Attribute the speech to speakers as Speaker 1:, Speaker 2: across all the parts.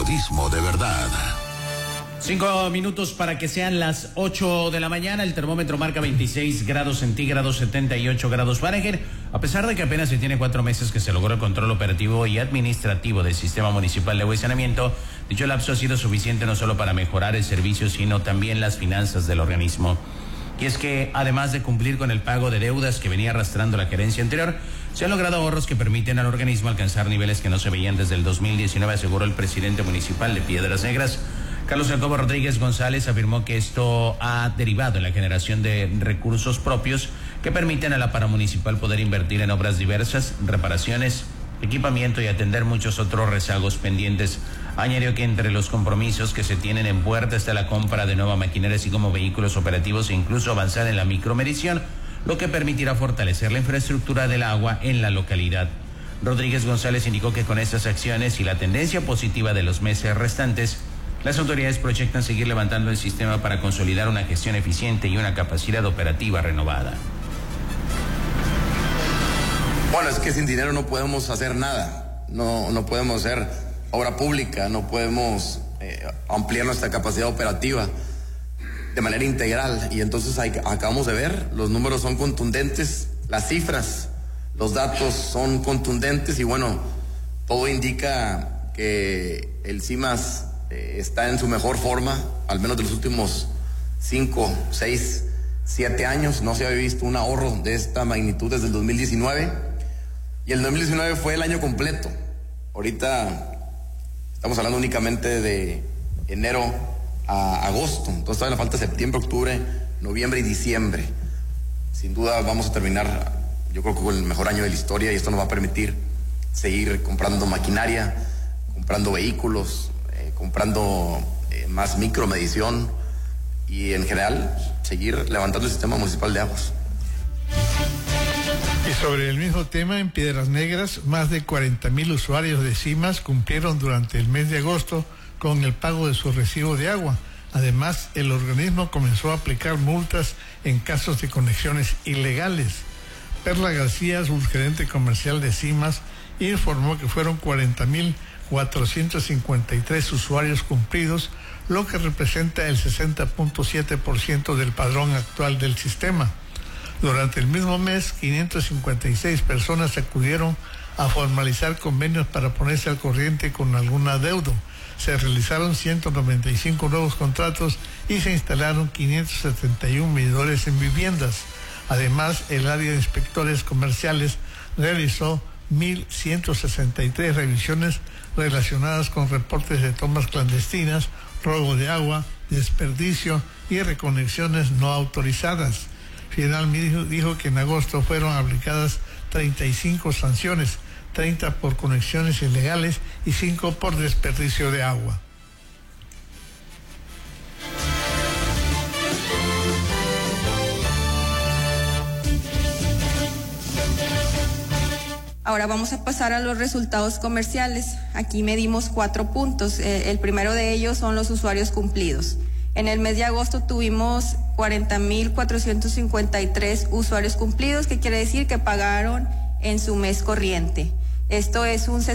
Speaker 1: periodismo de verdad.
Speaker 2: 5 minutos para que sean las 8 de la mañana. El termómetro marca 26 grados centígrados, 78 grados Fahrenheit. A pesar de que apenas se tiene 4 meses que se logró el control operativo y administrativo del Sistema Municipal de Agua y Saneamiento, dicho lapso ha sido suficiente no solo para mejorar el servicio, sino también las finanzas del organismo. Y es que, además de cumplir con el pago de deudas que venía arrastrando la gerencia anterior, se han logrado ahorros que permiten al organismo alcanzar niveles que no se veían desde el 2019, aseguró el presidente municipal de Piedras Negras. Carlos Jacobo Rodríguez González afirmó que esto ha derivado en la generación de recursos propios que permiten a la paramunicipal poder invertir en obras diversas, reparaciones, equipamiento y atender muchos otros rezagos pendientes. Añadió que entre los compromisos que se tienen en puerta está la compra de nueva maquinaria, así como vehículos operativos e incluso avanzar en la micromedición, lo que permitirá fortalecer la infraestructura del agua en la localidad. Rodríguez González indicó que con estas acciones y la tendencia positiva de los meses restantes, las autoridades proyectan seguir levantando el sistema para consolidar una gestión eficiente y una capacidad operativa renovada.
Speaker 3: Bueno, es que sin dinero no podemos hacer nada, no podemos hacer obra pública, no podemos ampliar nuestra capacidad operativa de manera integral. Y entonces acabamos de ver, los números son contundentes, las cifras, los datos son contundentes y bueno, todo indica que el CIMAS está en su mejor forma, al menos de los últimos 5, 6, 7 años. No se había visto un ahorro de esta magnitud desde el 2019 y el 2019 fue el año completo. Ahorita estamos hablando únicamente de enero a agosto, entonces todavía falta septiembre, octubre, noviembre y diciembre. Sin duda vamos a terminar, yo creo que con el mejor año de la historia, y esto nos va a permitir seguir comprando maquinaria, comprando vehículos, comprando más micromedición y en general seguir levantando el sistema municipal de aguas.
Speaker 4: Y sobre el mismo tema, en Piedras Negras, más de 40,000 usuarios de CIMAS cumplieron durante el mes de agosto con el pago de su recibo de agua. Además, el organismo comenzó a aplicar multas en casos de conexiones ilegales. Perla García, subgerente comercial de CIMAS, informó que fueron 40,453 usuarios cumplidos, lo que representa el 60.7% del padrón actual del sistema. Durante el mismo mes, 556 personas acudieron a formalizar convenios para ponerse al corriente con algún adeudo. Se realizaron 195 nuevos contratos y se instalaron 571 medidores en viviendas. Además, el área de inspectores comerciales realizó 1,163 revisiones relacionadas con reportes de tomas clandestinas, robo de agua, desperdicio y reconexiones no autorizadas. Finalmente dijo que en agosto fueron aplicadas 35 sanciones, 30 por conexiones ilegales y 5 por desperdicio de agua.
Speaker 5: Ahora vamos a pasar a los resultados comerciales. Aquí medimos 4 puntos. El primero de ellos son los usuarios cumplidos. En el mes de agosto tuvimos 40,453 usuarios cumplidos, que quiere decir que pagaron en su mes corriente. Esto es un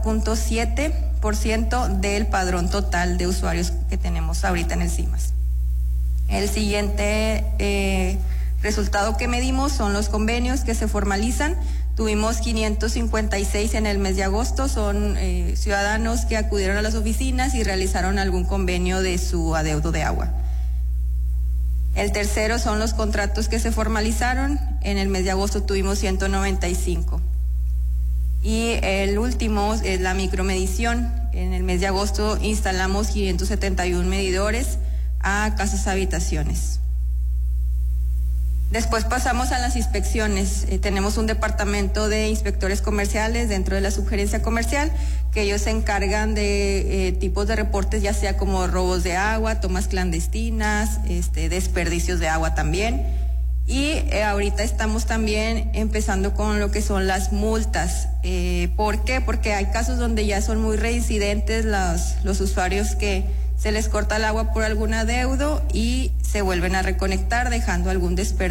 Speaker 5: 60.7% del padrón total de usuarios que tenemos ahorita en el CIMAS. El siguiente resultado que medimos son los convenios que se formalizan. Tuvimos 556 en el mes de agosto, son ciudadanos que acudieron a las oficinas y realizaron algún convenio de su adeudo de agua. El tercero son los contratos que se formalizaron, en el mes de agosto tuvimos 195. Y el último es la micromedición. En el mes de agosto instalamos 571 medidores a casas habitaciones. Después pasamos a las inspecciones. Tenemos un departamento de inspectores comerciales dentro de la subgerencia comercial, que ellos se encargan de tipos de reportes, ya sea como robos de agua, tomas clandestinas, desperdicios de agua también. Y ahorita estamos también empezando con lo que son las multas. ¿Por qué? Porque hay casos donde ya son muy reincidentes los usuarios que se les corta el agua por algún adeudo y se vuelven a reconectar dejando algún desperdicio